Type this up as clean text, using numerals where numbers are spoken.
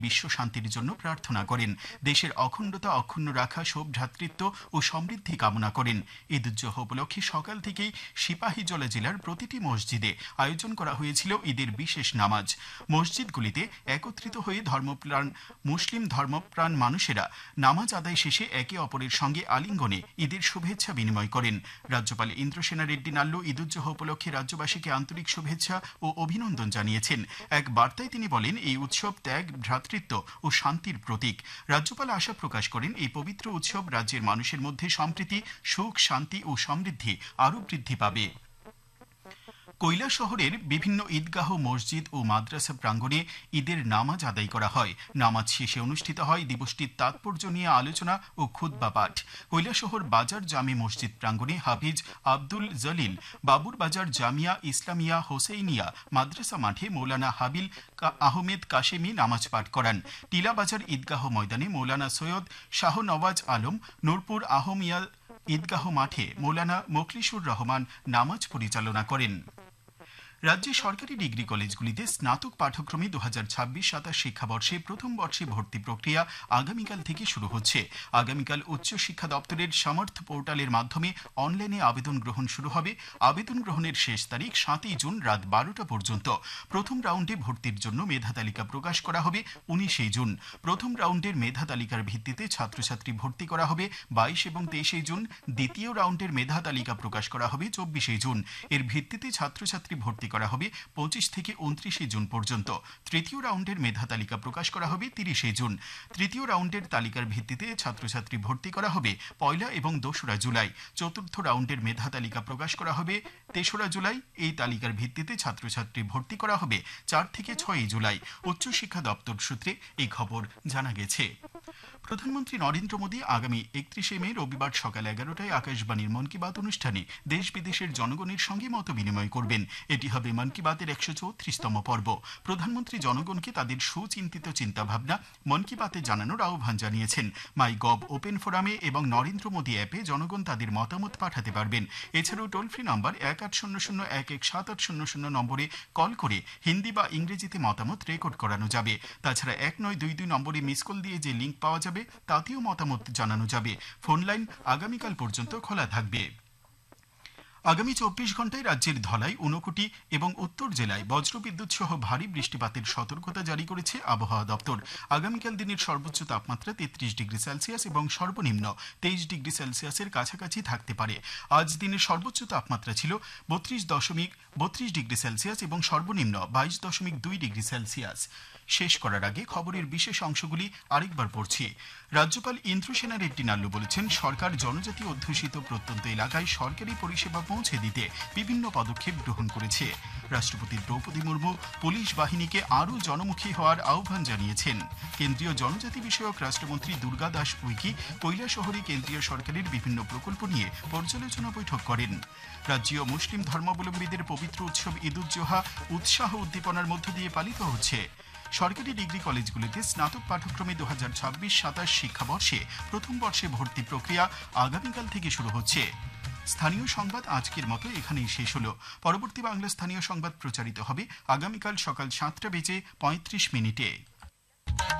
বিশ্ব শান্তির জন্য প্রার্থনা করেন। দেশের অখণ্ডতা অক্ষুণ্ণ রাখা, সব ভ্রাতৃত্ব ও সমৃদ্ধি কামনা করেন। ঈদ উল জুহা উপলক্ষে সকাল থেকেই সিপাহীজলা জেলার প্রতিটি মসজিদে আয়োজন করা হয়েছিল ঈদের বিশেষ নামাজ। মসজিদগুলিতে একত্রিত হয়ে মুসলিম ধর্মপ্রাণ মানুষেরা নামাজ আদায় শেষে একে অপরের সঙ্গে আলিঙ্গনে ঈদের শুভেচ্ছা বিনিময় করেন। রাজ্যপাল ইন্দ্রসেনা রেড্ডি নাল্লু ঈদ উল জুহা উপলক্ষে রাজ্যবাসীকে আন্তরিক শুভেচ্ছা ও অভিনন্দন জানিয়েছেন। এক বার্তায় তিনি বলেন, এই উৎসব ত্যাগ, ভ্রাতৃত্ব ও শান্তির প্রতীক। রাজ্যপাল আশা প্রকাশ করেন, এই পবিত্র উৎসব রাজ্যের মানুষের মধ্যে সম্প্রীতি, সুখ, শান্তি ও সমৃদ্ধি আরও বৃদ্ধি পাবে। কৈলাসহরের বিভিন্ন ঈদগাহ, মসজিদ ও মাদ্রাসা প্রাঙ্গণে ঈদের নামাজ আদায় করা হয়। নামাজ শেষে অনুষ্ঠিত হয় দিবসটির তাৎপর্য নিয়ে আলোচনা ও খুতবা পাঠ। কৈলাসহর বাজার জামে মসজিদ প্রাঙ্গণে হাফিজ আব্দুল জলিল বাবুর বাজার জামিয়া ইসলামিয়া হোসেইনিয়া মাদ্রাসা মাঠে মৌলানা হাবিল আহমেদ কাশেমি নামাজ পাঠ করান। টিলাবাজার ঈদগাহ ময়দানে মৌলানা সৈয়দ শাহ নওয়াজ আলম, নূরপুর আহমিয়া ঈদগাহ মাঠে মৌলানা মোখলিসুর রহমান নামাজ পরিচালনা করেন। রাজ্যে সরকারি ডিগ্রি কলেজগুলিতে স্নাতক পাঠ্যক্রমে 2026-27 শিক্ষাবর্ষে প্রথম বর্ষে ভর্তি প্রক্রিয়া আগামীকাল থেকে শুরু হচ্ছে। আগামীকাল উচ্চ শিক্ষা দপ্তরের সামর্থ পোর্টালের মাধ্যমে অনলাইনে আবেদন গ্রহণ শুরু হবে। আবেদন গ্রহণের শেষ তারিখ 7 জুন রাত 12টা পর্যন্ত। প্রথম রাউন্ডে ভর্তির জন্য মেধা তালিকা প্রকাশ করা হবে 19 জুন। প্রথম রাউন্ডের মেধা তালিকার ভিত্তিতে ছাত্রছাত্রী ভর্তি করা হবে 22 এবং 23 জুন। দ্বিতীয় রাউন্ডের মেধা তালিকা প্রকাশ করা হবে 24 জুন। এর ভিত্তিতে ছাত্রছাত্রী ভর্তি করা হবে 25 থেকে 29 জুন পর্যন্ত। তৃতীয় রাউন্ডের মেধা তালিকা প্রকাশ করা হবে 30 জুন। তৃতীয় রাউন্ডের তালিকার ভিত্তিতে ছাত্রছাত্রী ভর্তি করা হবে 1 এবং 2 জুলাই। চতুর্থ রাউন্ডের মেধা তালিকা প্রকাশ করা হবে 3 জুলাই। এই তালিকার ভিত্তিতে ছাত্রছাত্রী ভর্তি করা হবে 4 থেকে 6 জুলাই। উচ্চশিক্ষা দপ্তর সূত্রে এই খবর জানা গেছে। প্রধানমন্ত্রী নরেন্দ্র মোদী আগামী 31 মে রবিবার সকাল 11টায় আকাশবাণীর মন কি বাত অনুষ্ঠানে দেশ বিদেশের জনগণের সঙ্গে মত বিনিময় করবেন। এটি হবে মন কি বাতের 134তম পর্ব। প্রধানমন্ত্রী জনগণকে তাদের সুচিন্তিত চিন্তাভাবনা মন কি বাতে জানানোর আহ্বান জানিয়েছেন। মাই গভ ওপেন ফোরামে এবং নরেন্দ্র মোদী অ্যাপে জনগণ তাদের মতামত পাঠাতে পারবেন। এছাড়াও টোল ফ্রি নম্বর 1800-117800 নম্বরে কল করে হিন্দি বা ইংরেজিতে মতামত রেকর্ড করানো যাবে। তাছাড়া 1922 নম্বরে মিস কল দিয়ে যে লিঙ্ক পাওয়া যাবে তাতেও মতামত জানানো যাবে। ফোন লাইন আগামীকাল পর্যন্ত খোলা থাকবে। আগামী 24 ঘন্টায় রাজ্যের ধলাই, ঊনকোটি এবং উত্তর জেলায় বজ্রবিদ্যুৎ সহ ভারী বৃষ্টিপাতের সতর্কতা জারি করেছে আবহাওয়া দপ্তর। আগামীকাল দিনের সর্বোচ্চ তাপমাত্রা 33 ডিগ্রি সেলসিয়াস এবং সর্বনিম্ন 23 ডিগ্রি সেলসিয়াসের কাছাকাছি থাকতে পারে। আজ দিনের সর্বোচ্চ তাপমাত্রা ছিল 32 ডিগ্রি সেলসিয়াস এবং সর্বনিম্ন 22.2 ডিগ্রি সেলসিয়াস। শেষ করার আগে খবরের বিশেষ অংশগুলি আরেকবার পড়ছি। রাজ্যপাল ইন্দ্রসেনা রেড্ডি নাল্লু বলেছেন, সরকার জনজাতি অধ্যুষিত প্রত্যন্ত এলাকায় সরকারি পরিষেবা পৌঁছে দিতে বিভিন্ন পদক্ষেপ গ্রহণ করেছে। রাষ্ট্রপতি দ্রৌপদী মুর্মু পুলিশ বাহিনীকে আরও জনমুখী হওয়ার আহ্বান জানিয়েছেন। কেন্দ্রীয় জনজাতি বিষয়ক রাষ্ট্রমন্ত্রী দুর্গা দাস উইকি কৈলাসহরে কেন্দ্রীয় সরকারের বিভিন্ন প্রকল্প নিয়ে পর্যালোচনা বৈঠক করেন। রাজ্যীয় মুসলিম ধর্মাবলম্বীদের পবিত্র উৎসব ঈদ উল জুহা উৎসাহ উদ্দীপনার মধ্য দিয়ে পালিত হচ্ছে। সরকারি ডিগ্রি কলেজগুলিতে স্নাতক পাঠ্যক্রমে 2026-27 শিক্ষাবর্ষে প্রথম বর্ষে ভর্তি প্রক্রিয়া আগামীকাল থেকে শুরু হচ্ছে। স্থানীয় সংবাদ আজকের মতো এখানেই শেষ হলো। পরবর্তী বাংলা স্থানীয় সংবাদ প্রচারিত হবে আগামীকাল সকাল 7টা বেজে 35 মিনিটে।